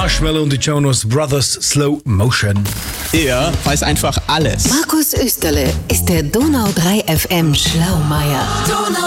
Marshmallow und die Jonas Brothers Slow Motion. Er weiß einfach alles. Markus Österle ist der Donau 3 FM Schlaumeier. Donau 3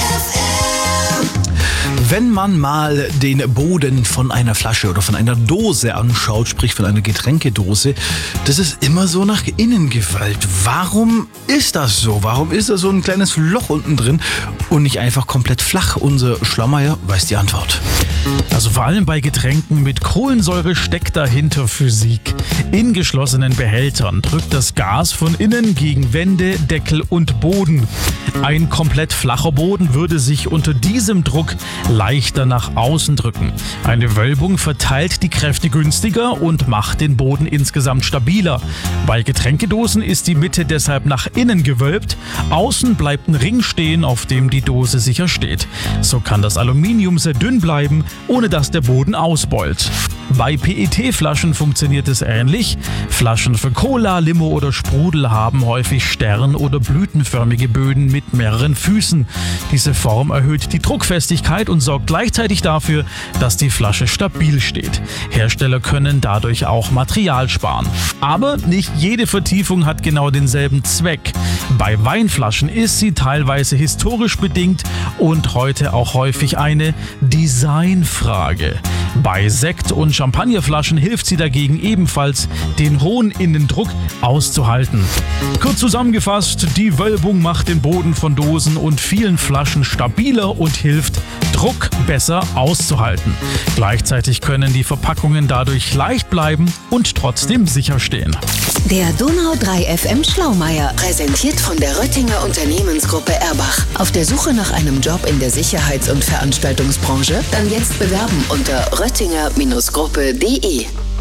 FM. Wenn man mal den Boden von einer Flasche oder von einer Dose anschaut, sprich von einer Getränkedose, das ist immer so nach innen gewölbt. Warum ist das so? Warum ist da so ein kleines Loch unten drin und nicht einfach komplett flach? Unser Schlaumeier weiß die Antwort. Also vor allem bei Getränken mit Kohlensäure steckt dahinter Physik. In geschlossenen Behältern drückt das Gas von innen gegen Wände, Deckel und Boden. Ein komplett flacher Boden würde sich unter diesem Druck leichter nach außen drücken. Eine Wölbung verteilt die Kräfte günstiger und macht den Boden insgesamt stabiler. Bei Getränkedosen ist die Mitte deshalb nach innen gewölbt. Außen bleibt ein Ring stehen, auf dem die Dose sicher steht. So kann das Aluminium sehr dünn bleiben, ohne dass der Boden ausbeult. Bei PET-Flaschen funktioniert es ähnlich. Flaschen für Cola, Limo oder Sprudel haben häufig stern- oder blütenförmige Böden mit mehreren Füßen. Diese Form erhöht die Druckfestigkeit und sorgt gleichzeitig dafür, dass die Flasche stabil steht. Hersteller können dadurch auch Material sparen. Aber nicht jede Vertiefung hat genau denselben Zweck. Bei Weinflaschen ist sie teilweise historisch bedingt und heute auch häufig eine Designfrage. Bei Sekt- und Champagnerflaschen hilft sie dagegen ebenfalls, den hohen Innendruck auszuhalten. Kurz zusammengefasst, die Wölbung macht den Boden von Dosen und vielen Flaschen stabiler und hilft, Druck besser auszuhalten. Gleichzeitig können die Verpackungen dadurch leicht bleiben und trotzdem sicher stehen. Der Donau 3 FM Schlaumeier, präsentiert von der Röttinger Unternehmensgruppe Erbach. Auf der Suche nach einem Job in der Sicherheits- und Veranstaltungsbranche? Dann jetzt bewerben unter röttinger-gruppe.de.